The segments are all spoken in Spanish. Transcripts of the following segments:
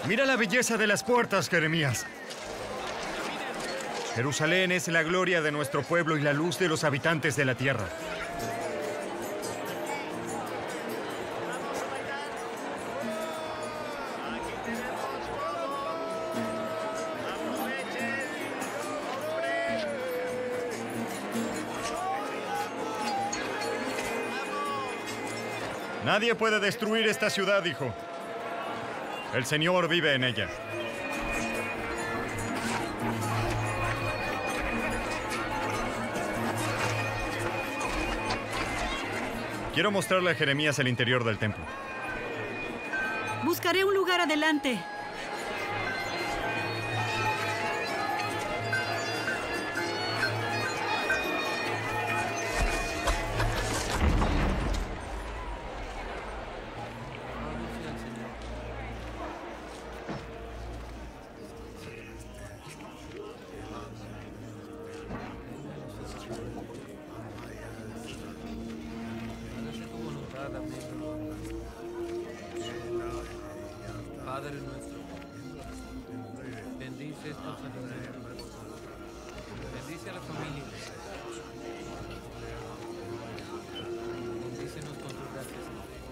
Mira la belleza de las puertas, Jeremías. Jerusalén es la gloria de nuestro pueblo y la luz de los habitantes de la tierra. Nadie puede destruir esta ciudad, hijo. El Señor vive en ella. Quiero mostrarle a Jeremías el interior del templo. Buscaré un lugar adelante. Padre nuestro, bendice estos alimentos, bendice a la familia, bendícenos con tus gracias.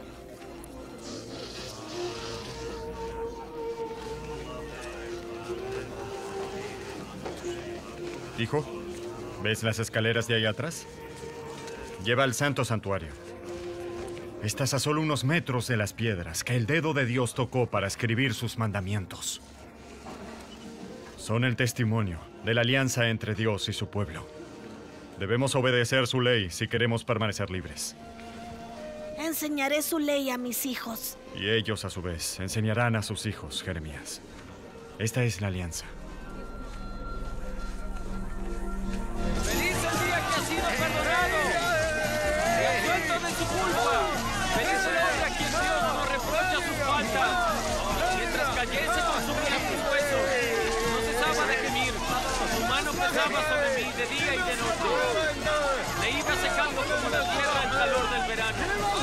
Hijo, ¿ves las escaleras de ahí atrás? Lleva al santo santuario. Estás a solo unos metros de las piedras que el dedo de Dios tocó para escribir sus mandamientos. Son el testimonio de la alianza entre Dios y su pueblo. Debemos obedecer su ley si queremos permanecer libres. Enseñaré su ley a mis hijos. Y ellos, a su vez, enseñarán a sus hijos, Jeremías. Esta es la alianza. ¡Feliz el día que ha sido perdonado! ¡Resuelto de su culpa! ¡Feliz el hombre a quien Dios no reprocha sus faltas! Mientras cayese consumía sus huesos, no cesaba de gemir. Su mano pesaba sobre mí de día y de noche. Le iba secando como la tierra el calor del verano.